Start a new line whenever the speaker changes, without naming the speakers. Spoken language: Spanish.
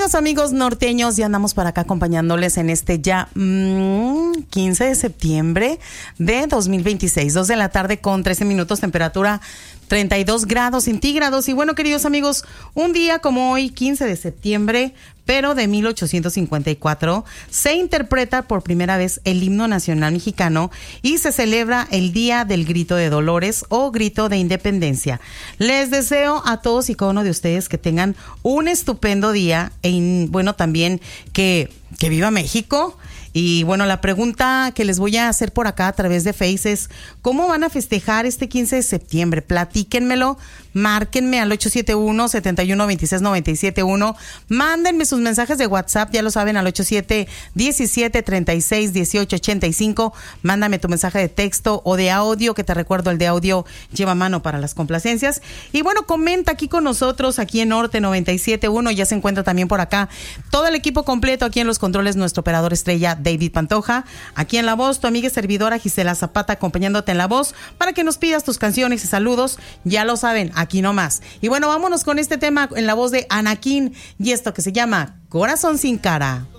Queridos amigos norteños, ya andamos para acá acompañándoles en este ya 15 de septiembre de 2026, 2 de la tarde con 13 minutos, temperatura 32 grados centígrados. Y bueno, queridos amigos, un día como hoy, 15 de septiembre, pero de 1854, se interpreta por primera vez el himno nacional mexicano y se celebra el Día del Grito de Dolores o Grito de Independencia. Les deseo a todos y cada uno de ustedes que tengan un estupendo día y bueno, también que viva México. Y bueno, la pregunta que les voy a hacer por acá a través de Face es: ¿cómo van a festejar este 15 de septiembre? Platíquenmelo, márquenme al 871-7126-971, mándenme sus mensajes de WhatsApp, ya lo saben, al 87-17-36-18-85, mándame tu mensaje de texto o de audio, que te recuerdo, el de audio lleva mano para las complacencias. Y bueno, comenta aquí con nosotros, aquí en Norte 97.1, ya se encuentra también por acá todo el equipo completo, aquí en los controles, nuestro operador estrella David Pantoja, aquí en la voz, tu amiga y servidora Gisela Zapata, acompañándote en la voz para que nos pidas tus canciones y saludos, ya lo saben, aquí nomás. Y bueno, vámonos con este tema en la voz de Anakin y esto que se llama Corazón sin cara.